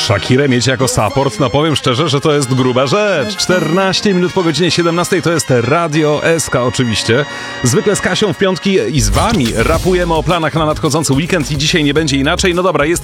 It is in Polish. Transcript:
Shakirę mieć jako support, no powiem szczerze, że to jest gruba rzecz. 14 minut po godzinie 17 to jest Radio SK oczywiście. Zwykle z Kasią w piątki i z wami rapujemy o planach na nadchodzący weekend i dzisiaj nie będzie inaczej. No dobra, jest